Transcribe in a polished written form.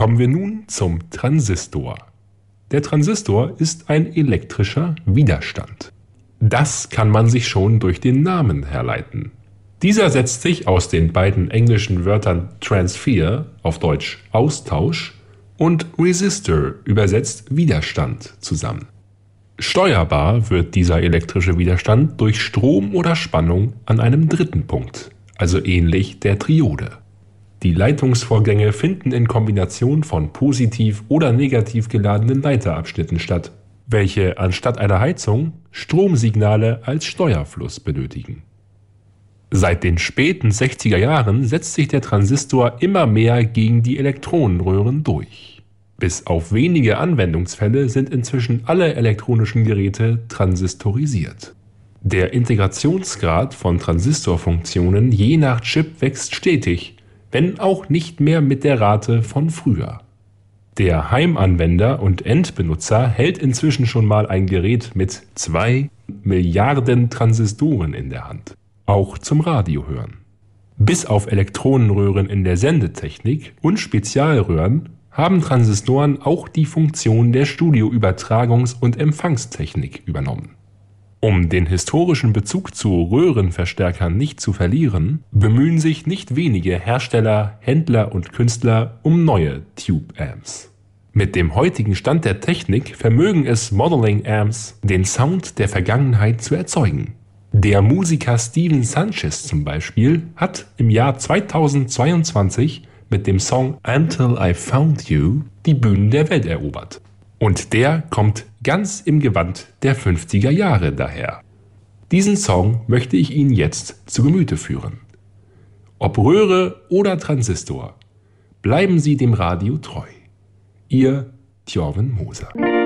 Kommen wir nun zum Transistor. Der Transistor ist ein elektrischer Widerstand. Das kann man sich schon durch den Namen herleiten. Dieser setzt sich aus den beiden englischen Wörtern Transfer, auf Deutsch Austausch, und Resistor, übersetzt Widerstand, zusammen. Steuerbar wird dieser elektrische Widerstand durch Strom oder Spannung an einem dritten Punkt, also ähnlich der Triode. Die Leitungsvorgänge finden in Kombination von positiv oder negativ geladenen Leiterabschnitten statt, welche anstatt einer Heizung Stromsignale als Steuerfluss benötigen. Seit den späten 60er Jahren setzt sich der Transistor immer mehr gegen die Elektronenröhren durch. Bis auf wenige Anwendungsfälle sind inzwischen alle elektronischen Geräte transistorisiert. Der Integrationsgrad von Transistorfunktionen je nach Chip wächst stetig, wenn auch nicht mehr mit der Rate von früher. Der Heimanwender und Endbenutzer hält inzwischen schon mal ein Gerät mit 2 Milliarden Transistoren in der Hand. Auch zum Radio hören. Bis auf Elektronenröhren in der Sendetechnik und Spezialröhren haben Transistoren auch die Funktion der Studioübertragungs- und Empfangstechnik übernommen. Um den historischen Bezug zu Röhrenverstärkern nicht zu verlieren, bemühen sich nicht wenige Hersteller, Händler und Künstler um neue Tube-Amps. Mit dem heutigen Stand der Technik vermögen es Modeling-Amps, den Sound der Vergangenheit zu erzeugen. Der Musiker Steven Sanchez zum Beispiel hat im Jahr 2022 mit dem Song Until I Found You die Bühnen der Welt erobert. Und der kommt ganz im Gewand der 50er Jahre daher. Diesen Song möchte ich Ihnen jetzt zu Gemüte führen. Ob Röhre oder Transistor, bleiben Sie dem Radio treu. Ihr Thjörven Moser.